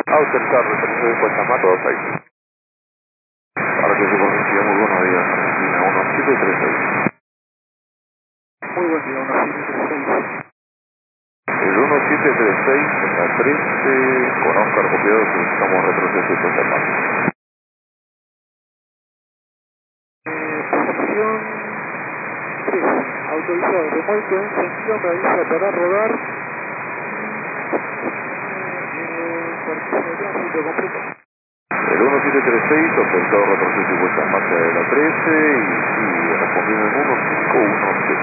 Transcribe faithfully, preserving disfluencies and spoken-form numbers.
Autorizar retroceso de puesta más dos seis. Para que se corresponda, muy buenos días, Argentina, uno siete tres seis. Muy buen día, uno siete tres seis. El uno siete tres seis, en la trece, con Oscar copiado, solicitamos retroceso y puesta más. Eh, posición tres, autorizado, remolque encendido, me avisa para rodar. Eh, partición de tránsito completo. El uno siete tres seis, autorizado retroceso y puesta en marcha de la trece, y, y respondiendo en uno cinco uno siete.